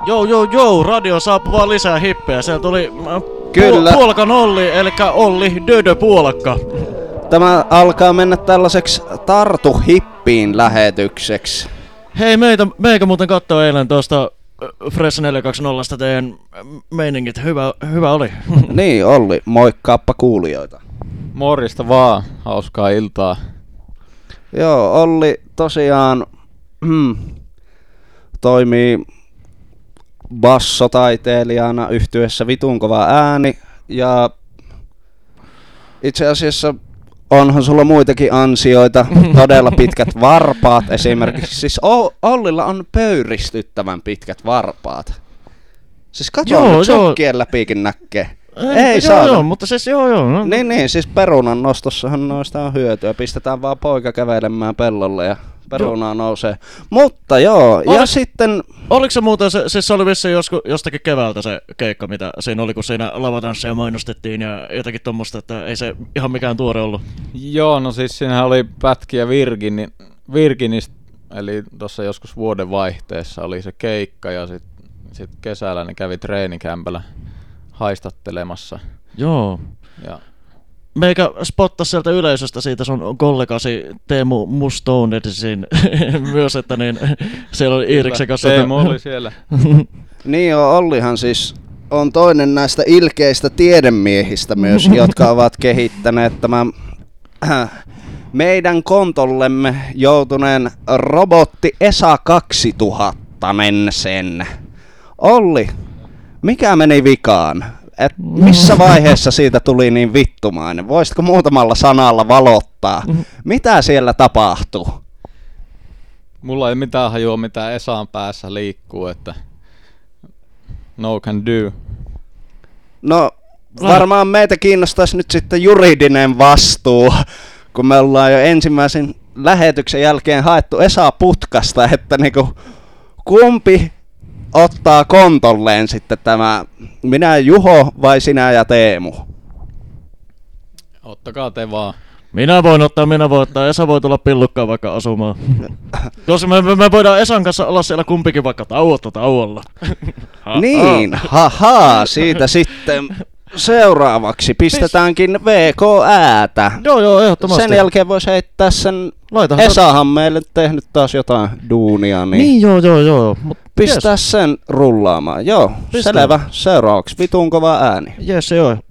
Joo, radio saapui vaan lisää hippejä. Siellä tuli Kyllä. Puolakan Olli, elikkä Olli Dödö Puolakka. Tämä alkaa mennä tällaiseksi Tartu Hippiin lähetykseksi. Hei, meikä muuten kattoi eilen tuosta Fresh 420 teidän meiningit. Hyvä oli. Niin, Olli, moikkaappa kuulijoita. Morjesta vaan, hauskaa iltaa. Joo, Olli tosiaan toimii bassotaiteilijana yhtyeessä Vitun kova ääni, ja itse asiassa onhan sulla muitakin ansioita, todella pitkät varpaat esimerkiksi. Siis Ollilla on pöyristyttävän pitkät varpaat. Siis katso nyt sokkien läpikin näkee. Ei saa. Joo, mutta siis joo. No. Niin, siis perunan nostossahan noista on hyötyä. Pistetään vaan poika kävelemään pellolle ja perunaa nousee. Mutta joo, ja sitten... Oliko se muuten, siis se oli vissiin jostakin keväältä se keikka, mitä siinä oli, kun siinä lavatansseja mainostettiin ja jotakin tommoista, että ei se ihan mikään tuore ollut. Joo, no siis siinähän oli pätkiä Virginistä, eli tuossa joskus vuoden vaihteessa oli se keikka ja sit kesällä ne kävi treenikämpällä haistattelemassa. Joo. Ja meikä spottasi sieltä yleisöstä siitä sun kollegasi Teemu Mustonesin myös, että niin siellä oli Iiriksen kanssa. Teemu oli siellä. Niin joo, Ollihan siis on toinen näistä ilkeistä tiedemiehistä myös, jotka ovat kehittäneet tämän meidän kontollemme joutuneen robotti ESA 2000 sen. Olli, mikä meni vikaan? Et missä vaiheessa siitä tuli niin vittumainen? Voisitko muutamalla sanalla valottaa? Mitä siellä tapahtuu? Mulla ei mitään hajua, mitä Esan päässä liikkuu, että no can do. No varmaan meitä kiinnostaisi nyt sitten juridinen vastuu, kun me ollaan jo ensimmäisen lähetyksen jälkeen haettu Esa putkasta, että niinku kumpi ottaa kontolleen sitten tämä, minä Juho vai sinä ja Teemu? Ottakaa te vaan. Minä voin ottaa, Esa voi tulla pillukkaan vaikka asumaan. Koska me voidaan Esan kanssa olla siellä kumpikin vaikka tauolla. Niin, siitä sitten seuraavaksi pistetäänkin VK-äätä. Joo, ehdottomasti. Sen jälkeen voisi heittää sen, Esahan meille tehnyt taas jotain duunia, niin joo. Pistää sen rullaamaan, joo. Pistää. Selvä, seuraavaksi Vitun kova ääni. Jes, joo.